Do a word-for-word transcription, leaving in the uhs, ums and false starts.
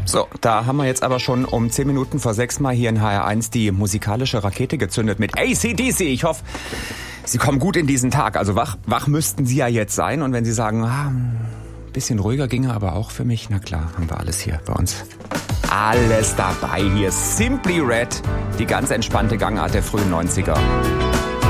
So, da haben wir jetzt aber schon um zehn Minuten vor sechs Mal hier in H R eins die musikalische Rakete gezündet mit A C D C. Ich hoffe, Sie kommen gut in diesen Tag. Also wach, wach müssten Sie ja jetzt sein. Und wenn Sie sagen, ah, ein bisschen ruhiger ginge aber auch für mich, na klar, haben wir alles hier bei uns. Alles dabei hier. Simply Red, die ganz entspannte Gangart der frühen neunziger.